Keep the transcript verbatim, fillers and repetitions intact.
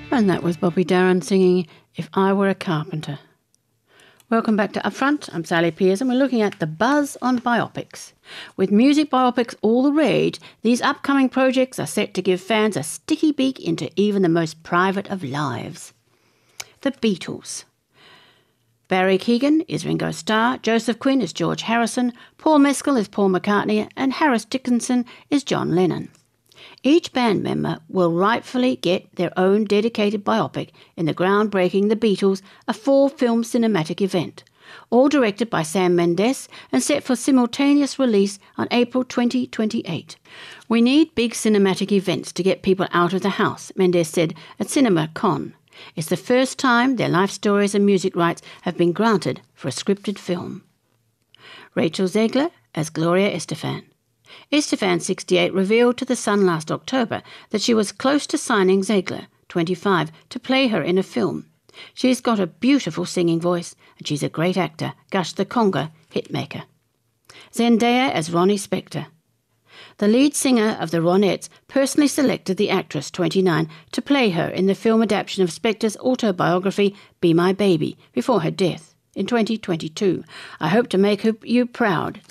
And that was Bobby Darin singing If I Were a Carpenter. Welcome back to Upfront. I'm Sally Pearce and we're looking at the buzz on biopics. With music biopics all the rage, these upcoming projects are set to give fans a sticky beak into even the most private of lives. The Beatles. Barry Keoghan is Ringo Starr, Joseph Quinn is George Harrison, Paul Mescal is Paul McCartney, and Harris Dickinson is John Lennon. Each band member will rightfully get their own dedicated biopic in the groundbreaking The Beatles, a four-film cinematic event, all directed by Sam Mendes and set for simultaneous release on April twenty twenty-eight. "We need big cinematic events to get people out of the house," Mendes said at CinemaCon. "It's the first time their life stories and music rights have been granted for a scripted film." Rachel Zegler as Gloria Estefan. Estefan, sixty-eight, revealed to The Sun last October that she was close to signing Zegler, twenty-five, to play her in a film. "She's got a beautiful singing voice, and she's a great actor," gushed the conga hitmaker. Zendaya as Ronnie Spector. The lead singer of the Ronettes personally selected the actress, twenty-nine, to play her in the film adaptation of Spector's autobiography, Be My Baby, before her death in twenty twenty-two. "I hope to make you proud,"